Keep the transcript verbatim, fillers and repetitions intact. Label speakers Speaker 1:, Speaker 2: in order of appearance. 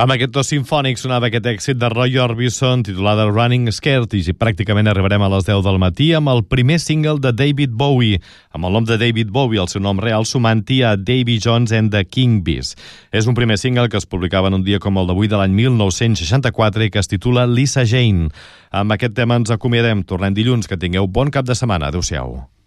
Speaker 1: Amb aquest to sinfònic sonava aquest èxit de Roy Orbison titulada Running Scared i pràcticament arribarem a les deu del matí amb el primer single de David Bowie, amb el nom de David Bowie, el seu nom real sumant-hi a Davy Jones and the King Bees. És un primer single que es publicava en un dia com el d'avui de l'any mil nou-cents seixanta-quatre i que es titula Lisa Jane. Amb aquest tema ens acomiadem. Tornem dilluns. Que tingueu bon cap de setmana. Adéu-siau.